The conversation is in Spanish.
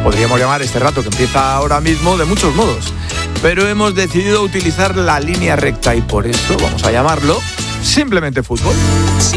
Podríamos llamar este rato que empieza ahora mismo de muchos modos, pero hemos decidido utilizar la línea recta y por eso vamos a llamarlo simplemente fútbol.